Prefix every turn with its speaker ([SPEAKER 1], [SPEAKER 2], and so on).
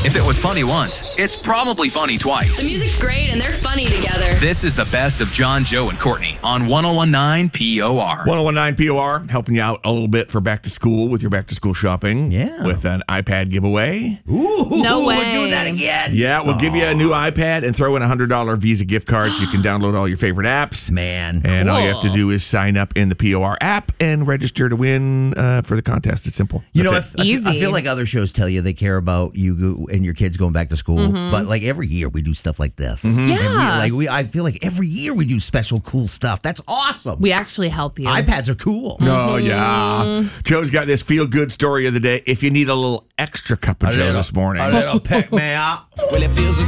[SPEAKER 1] If it was funny once, it's probably funny
[SPEAKER 2] The
[SPEAKER 1] twice.
[SPEAKER 2] music's great and they're funny together.
[SPEAKER 1] This is the best of John, Joe, and Courtney on 1019 POR.
[SPEAKER 3] 1019 POR, helping you out a little bit for back to school with your back to school shopping.
[SPEAKER 4] Yeah.
[SPEAKER 3] With an iPad giveaway.
[SPEAKER 4] Ooh,
[SPEAKER 2] No way.
[SPEAKER 4] We're doing that again.
[SPEAKER 3] Yeah, we'll give you a new iPad and throw in a $100 Visa gift card so you can download all your favorite apps.
[SPEAKER 4] Man.
[SPEAKER 3] And all you have to do is sign up in the POR app and register to win for the contest. It's simple.
[SPEAKER 4] You know,
[SPEAKER 3] That's it.
[SPEAKER 4] I feel like other shows tell you they care about you and your kids going back to school, but like every year we do stuff like this.
[SPEAKER 2] Yeah.
[SPEAKER 4] I feel like every year we do special cool stuff. That's awesome.
[SPEAKER 2] We actually help you.
[SPEAKER 4] iPads are cool.
[SPEAKER 3] Oh, yeah. Joe's got this feel-good story of the day. If you need a little extra cup of Joe this morning.
[SPEAKER 4] A little pick me up.
[SPEAKER 5] Well, it feels